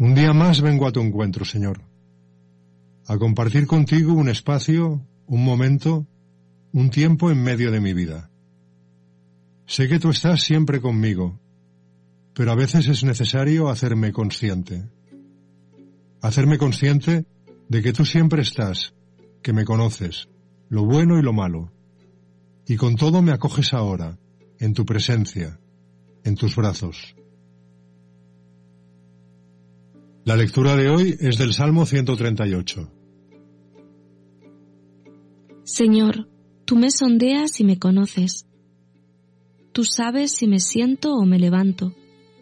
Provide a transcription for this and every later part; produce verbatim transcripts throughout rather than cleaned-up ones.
Un día más vengo a tu encuentro, Señor, a compartir contigo un espacio, un momento, un tiempo en medio de mi vida. Sé que tú estás siempre conmigo, pero a veces es necesario hacerme consciente. Hacerme consciente de que tú siempre estás, que me conoces, lo bueno y lo malo, y con todo me acoges ahora, en tu presencia, en tus brazos. La lectura de hoy es del Salmo ciento treinta y ocho. Señor, tú me sondeas y me conoces. Tú sabes si me siento o me levanto.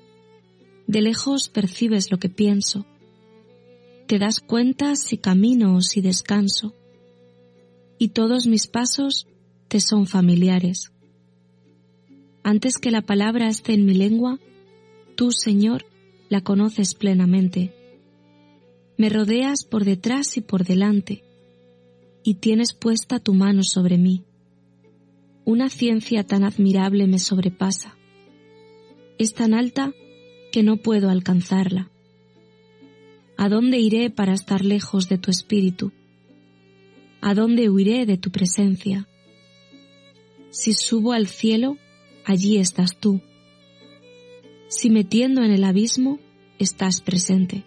De lejos percibes lo que pienso. Te das cuenta si camino o si descanso. Y todos mis pasos te son familiares. Antes que la palabra esté en mi lengua, tú, Señor, la conoces plenamente. Me rodeas por detrás y por delante, y tienes puesta tu mano sobre mí. Una ciencia tan admirable me sobrepasa. Es tan alta que no puedo alcanzarla. ¿A dónde iré para estar lejos de tu espíritu? ¿A dónde huiré de tu presencia? Si subo al cielo, allí estás tú. Si me tiendo en el abismo, estás presente.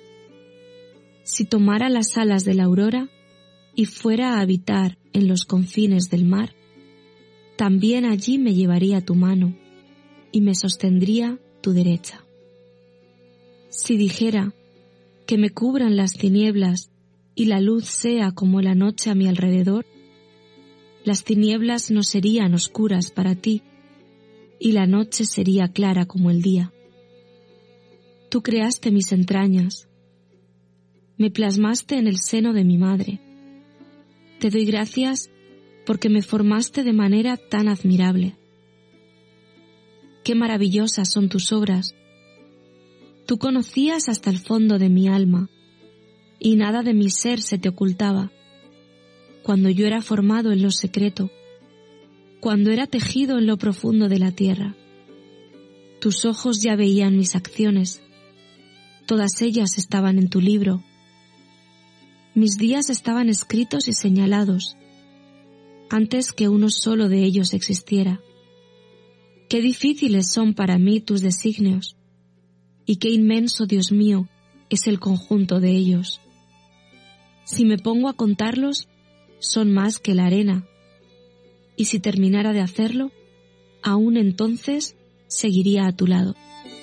Si tomara las alas de la aurora y fuera a habitar en los confines del mar, también allí me llevaría tu mano y me sostendría tu derecha. Si dijera que me cubran las tinieblas y la luz sea como la noche a mi alrededor, las tinieblas no serían oscuras para ti, y la noche sería clara como el día. Tú creaste mis entrañas, me plasmaste en el seno de mi madre. Te doy gracias porque me formaste de manera tan admirable. Qué maravillosas son tus obras. Tú conocías hasta el fondo de mi alma, y nada de mi ser se te ocultaba. Cuando yo era formado en lo secreto, cuando era tejido en lo profundo de la tierra, tus ojos ya veían mis acciones, todas ellas estaban en tu libro. Mis días estaban escritos y señalados, antes que uno solo de ellos existiera. Qué difíciles son para mí tus designios, y qué inmenso, Dios mío, es el conjunto de ellos. Si me pongo a contarlos, son más que la arena, y si terminara de hacerlo, aún entonces seguiría a tu lado.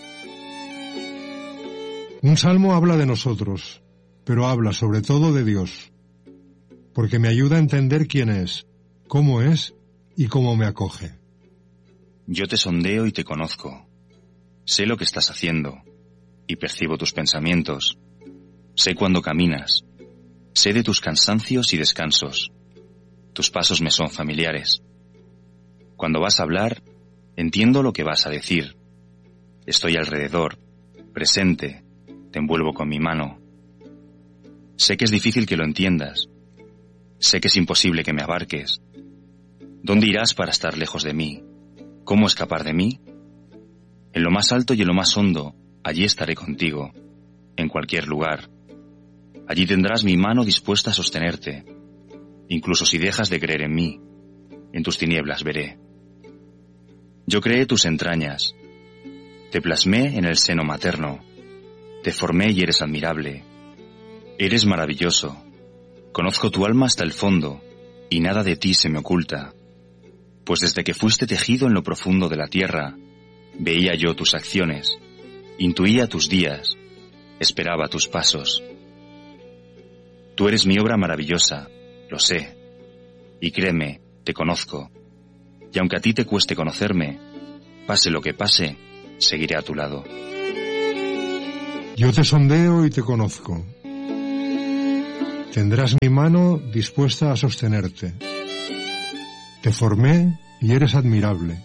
Un salmo habla de nosotros, pero habla sobre todo de Dios, porque me ayuda a entender quién es, cómo es y cómo me acoge. Yo te sondeo y te conozco. Sé lo que estás haciendo y percibo tus pensamientos. Sé cuándo caminas. Sé de tus cansancios y descansos. Tus pasos me son familiares. Cuando vas a hablar, entiendo lo que vas a decir. Estoy alrededor, presente, te envuelvo con mi mano. Sé que es difícil que lo entiendas. Sé que es imposible que me abarques. ¿Dónde irás para estar lejos de mí? ¿Cómo escapar de mí? En lo más alto y en lo más hondo, allí estaré contigo, en cualquier lugar. Allí tendrás mi mano dispuesta a sostenerte. Incluso si dejas de creer en mí, en tus tinieblas veré. Yo creé tus entrañas, te plasmé en el seno materno, te formé y eres admirable. Eres maravilloso, conozco tu alma hasta el fondo, y nada de ti se me oculta. Pues desde que fuiste tejido en lo profundo de la tierra, veía yo tus acciones, intuía tus días, esperaba tus pasos. Tú eres mi obra maravillosa, lo sé, y créeme, te conozco, y aunque a ti te cueste conocerme, pase lo que pase, seguiré a tu lado. Yo te sondeo y te conozco. Tendrás mi mano dispuesta a sostenerte. Te formé y eres admirable.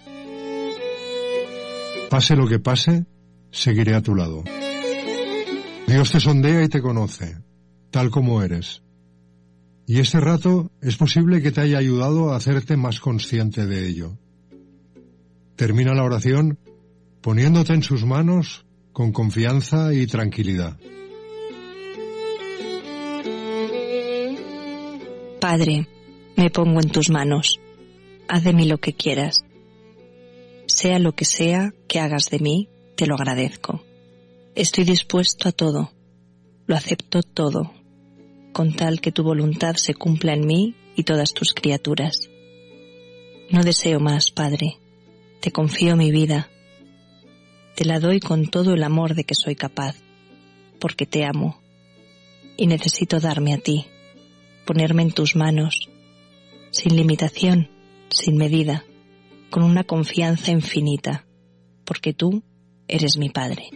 Pase lo que pase, seguiré a tu lado. Dios te sondea y te conoce, tal como eres. Y este rato es posible que te haya ayudado a hacerte más consciente de ello. Termina la oración poniéndote en sus manos con confianza y tranquilidad. Padre, me pongo en tus manos. Haz de mí lo que quieras. Sea lo que sea que hagas de mí, te lo agradezco. Estoy dispuesto a todo. Lo acepto todo, con tal que tu voluntad se cumpla en mí y todas tus criaturas. No deseo más, Padre. Te confío mi vida. Te la doy con todo el amor de que soy capaz, porque te amo y necesito darme a ti, ponerme en tus manos, sin limitación, sin medida, con una confianza infinita, porque tú eres mi Padre.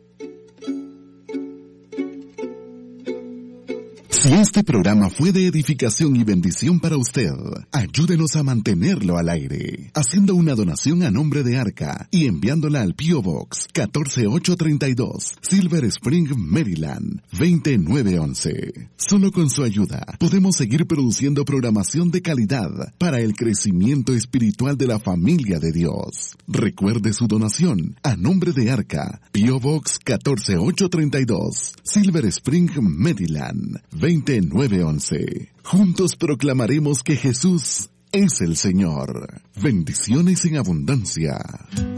Si este programa fue de edificación y bendición para usted, ayúdenos a mantenerlo al aire, haciendo una donación a nombre de Arca y enviándola al P O Box catorce mil ochocientos treinta y dos, Silver Spring, Maryland, veinte mil novecientos once. Solo con su ayuda podemos seguir produciendo programación de calidad para el crecimiento espiritual de la familia de Dios. Recuerde su donación a nombre de Arca, P O Box catorce mil ochocientos treinta y dos, Silver Spring, Maryland, veinte mil novecientos once. Juntos proclamaremos que Jesús es el Señor. Bendiciones en abundancia.